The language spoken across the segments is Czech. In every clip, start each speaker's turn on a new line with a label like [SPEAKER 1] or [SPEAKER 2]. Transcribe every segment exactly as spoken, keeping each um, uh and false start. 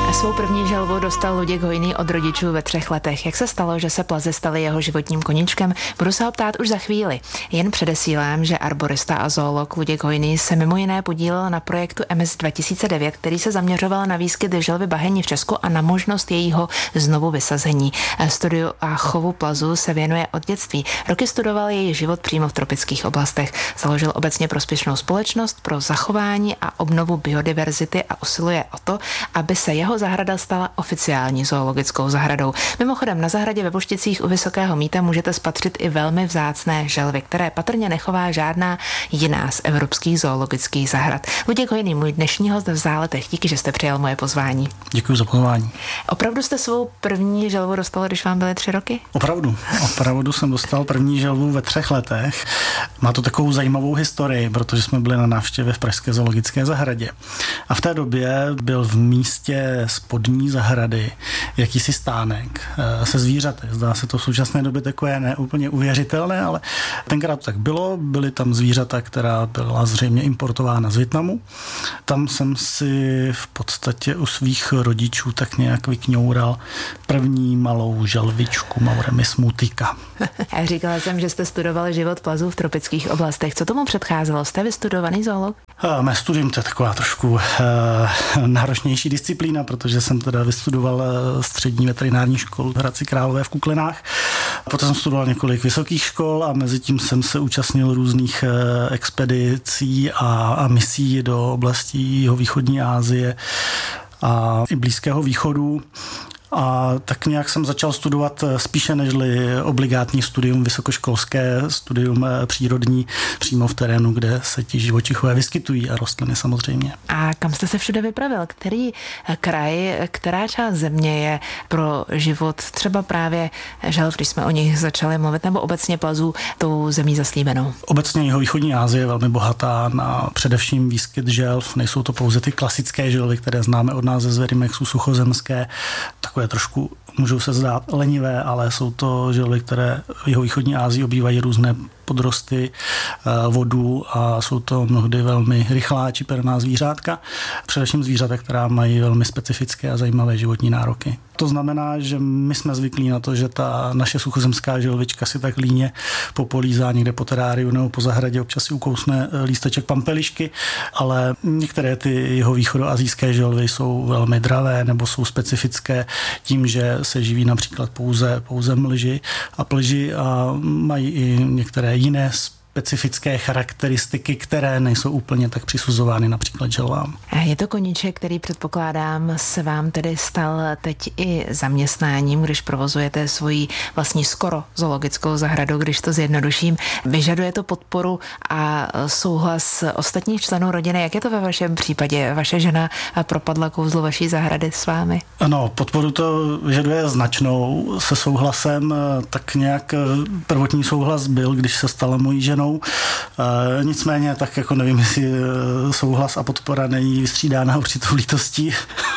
[SPEAKER 1] Svou první želvu dostal Luděk Hojný od rodičů ve třech letech. Jak se stalo, že se plazy staly jeho životním koníčkem, budu se ho ptát už za chvíli. Jen předesílám, že arborista a zoolog Luděk Hojný se mimo jiné podílel na projektu M S dva tisíce devět, který se zaměřoval na výskyt želvy bahenní v Česku a na možnost jejího znovu vysazení. Studiu a chovu plazů se věnuje od dětství. Roky studoval její život přímo v tropických oblastech. Založil obecně prospěšnou společnost pro zachování a obnovu biodiverzity a usiluje o to, aby se jeho zahrada stala oficiální zoologickou zahradou. Mimochodem na zahradě ve Vošticích u Vysokého Mýta můžete spatřit i velmi vzácné želvy, které patrně nechová žádná jiná z evropských zoologických zahrad. Luděk Hojný, můj dnešní host v Záletech. Díky, že jste přijal moje pozvání.
[SPEAKER 2] Děkuji za pozvání.
[SPEAKER 1] Opravdu jste svou první želvu dostal, když vám byly tři roky?
[SPEAKER 2] Opravdu. Opravdu jsem dostal první želvu ve třech letech. Má to takovou zajímavou historii, protože jsme byli na návštěvě v pražské zoologické zahradě. A v té době byl v místě spodní zahrady jakýsi stánek se zvířaty. Zdá se to v současné době takové neúplně uvěřitelné, ale tenkrát to tak bylo. Byly tam zvířata, která byla zřejmě importována z Vietnamu. Tam jsem si v podstatě u svých rodičů tak nějak vykňoural první malou želvičku Mauremis mutica.
[SPEAKER 1] Já říkala jsem, že jste studoval život plazů v tropických oblastech. Co tomu předcházelo? Jste vystudovaný zoolog?
[SPEAKER 2] Mé studium to je taková trošku uh, náročnější disciplína, protože jsem teda vystudoval střední veterinární školu v Hradci Králové v Kuklenách. Potom jsem studoval několik vysokých škol a mezi tím jsem se účastnil různých uh, expedicí a, a misí do oblastí jihovýchodní Asie a i Blízkého východu. A tak nějak jsem začal studovat spíše nežli obligátní studium vysokoškolské, studium přírodní přímo v terénu, kde se ti živočichové vyskytují a rostliny samozřejmě.
[SPEAKER 1] A kam jste se všude vypravil? Který kraj, která část země je pro život třeba právě želv, když jsme o nich začali mluvit, nebo obecně plazů tou zemí zaslíbenou?
[SPEAKER 2] Obecně jihovýchodní Asie je velmi bohatá na především výskyt želv. Nejsou to pouze ty klasické želvy, které známe od nás ze Zverimexu suchozemské, takové trošku můžou se zdát lenivé, ale jsou to želvy, které v jihovýchodní Asii obývají různé podrosty, vodu a jsou to mnohdy velmi rychlá čiperná zvířátka, především zvířata, která mají velmi specifické a zajímavé životní nároky. To znamená, že my jsme zvyklí na to, že ta naše suchozemská želvička si tak líně popolízá někde po teráriu nebo po zahradě, občas si ukousne lísteček pampelišky, ale některé ty jihovýchodoasijské želvy jsou velmi dravé nebo jsou specifické tím, že se živí například pouze, pouze mlži a plži a mají i některé jiné specifické charakteristiky, které nejsou úplně tak přisuzovány například želvám.
[SPEAKER 1] Je to koníček, který předpokládám se vám tedy stal teď i zaměstnáním, když provozujete svoji vlastní skoro zoologickou zahradu, když to zjednoduším. Vyžaduje to podporu a souhlas ostatních členů rodiny. Jak je to ve vašem případě? Vaše žena propadla kouzlu vaší zahrady s vámi?
[SPEAKER 2] Ano, podporu to vyžaduje značnou se souhlasem. Tak nějak prvotní souhlas byl, když se stala mojí ženou. E, nicméně tak jako nevím, jestli souhlas a podpora není vystřídána určitou lítostí.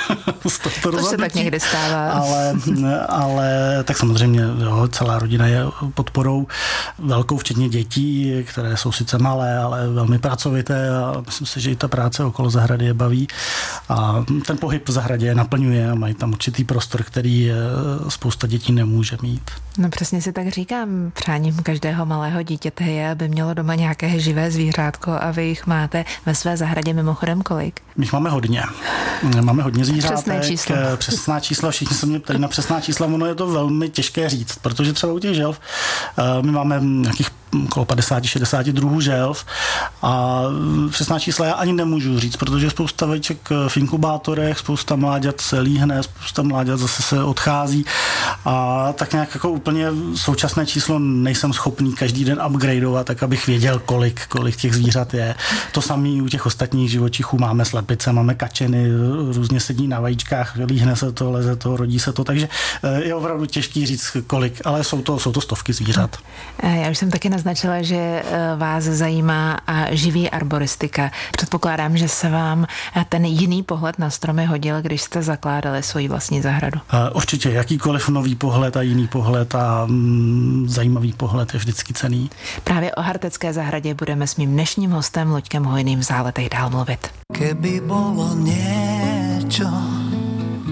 [SPEAKER 1] To, to se tak někdy stává.
[SPEAKER 2] Ale, ale tak samozřejmě jo, celá rodina je podporou velkou, včetně dětí, které jsou sice malé, ale velmi pracovité a myslím si, že i ta práce okolo zahrady je baví. A ten pohyb v zahradě je naplňuje a mají tam určitý prostor, který spousta dětí nemůže mít.
[SPEAKER 1] No přesně si tak říkám, přáním každého malého dítěte je, aby mělo doma nějaké živé zvířátko a vy jich máte ve své zahradě mimochodem kolik?
[SPEAKER 2] My jich máme hodně. Máme hodně zvířátek.
[SPEAKER 1] Přesné číslo.
[SPEAKER 2] Přesná čísla, všichni se mě ptají na přesná čísla, ono je to velmi těžké říct, protože třeba u těch želv my máme nějakých okolo padesát šedesát druhů želv a přesná čísla já ani nemůžu říct, protože spousta vajíček v inkubátorech, spousta mláďat se líhne, spousta mláďat zase se odchází a tak nějak jako úplně současné číslo nejsem schopný každý den upgradeovat, tak abych věděl, kolik, kolik těch zvířat je. To samé u těch ostatních živočichů máme slepice, máme kačeny, různě sedí na vajíčkách, líhne se to, leze to, rodí se to, takže je opravdu těžký říct kolik, ale jsou to, jsou to stovky zvířat.
[SPEAKER 1] Já už jsem taky naznačila, že vás zajímá a živí arboristika. Předpokládám, že se vám ten jiný pohled na stromy hodil, když jste zakládali svoji vlastní zahradu.
[SPEAKER 2] Určitě, jakýkoliv nový pohled a jiný pohled a mm, zajímavý pohled je vždycky cenný.
[SPEAKER 1] Právě o Hartecké zahradě budeme s mým dnešním hostem Luďkem Hojným v Záletech dál mluvit.
[SPEAKER 3] Keby bolo niečo,